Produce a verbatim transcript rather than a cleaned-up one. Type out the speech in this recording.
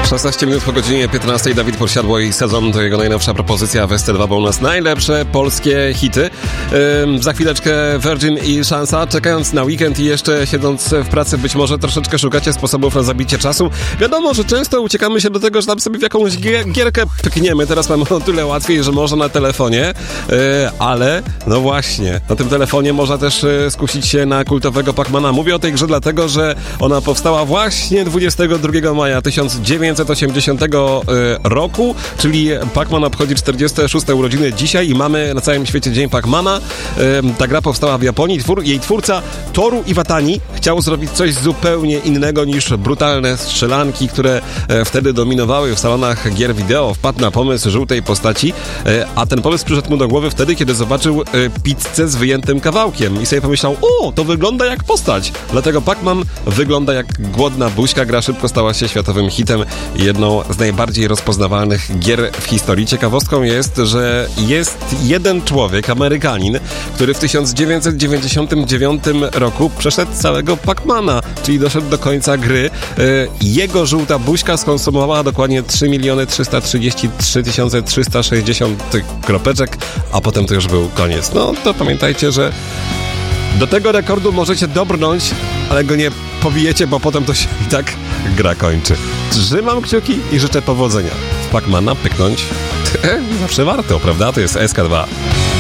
szesnaście minut po godzinie piętnastej. Dawid Podsiadło i Sezon to jego najnowsza propozycja w S T dwa, bo u nas najlepsze polskie hity. Ym, za chwileczkę Virgin i Szansa. Czekając na weekend i jeszcze siedząc w pracy, być może troszeczkę szukacie sposobów na zabicie czasu. Wiadomo, że często uciekamy się do tego, że tam sobie w jakąś gierkę pykniemy. Teraz mamy o tyle łatwiej, że można na telefonie, yy, ale no właśnie, na tym telefonie można też yy, skusić się na kultowego Pac-Mana. Mówię o tej grze dlatego, że ona powstała właśnie dwudziestego drugiego maja tysiąc dziewięćset osiemdziesiątego roku, czyli Pac-Man obchodzi czterdzieste szóste urodziny dzisiaj i mamy na całym świecie Dzień Pac-Mana. Ta gra powstała w Japonii. Twór, jej twórca Toru Iwatani chciał zrobić coś zupełnie innego niż brutalne strzelanki, które wtedy dominowały w salonach gier wideo. Wpadł na pomysł żółtej postaci, a ten pomysł przyszedł mu do głowy wtedy, kiedy zobaczył pizzę z wyjętym kawałkiem i sobie pomyślał, o, to wygląda jak postać. Dlatego Pac-Man wygląda jak głodna buźka. Gra szybko stała się światowym hitem, jedną z najbardziej rozpoznawalnych gier w historii. Ciekawostką jest, że jest jeden człowiek, Amerykanin, który w tysiąc dziewięćset dziewięćdziesiątym dziewiątym roku przeszedł całego Pac-Mana, czyli doszedł do końca gry. Jego żółta buźka skonsumowała dokładnie trzy miliony trzysta trzydzieści trzy tysiące trzysta sześćdziesiąt kropeczek, a potem to już był koniec. No to pamiętajcie, że do tego rekordu możecie dobrnąć, ale go nie pobijecie, bo potem to się i tak gra kończy. Trzymam kciuki i życzę powodzenia. W Pac-Mana pyknąć zawsze warto, prawda? To jest S K dwa.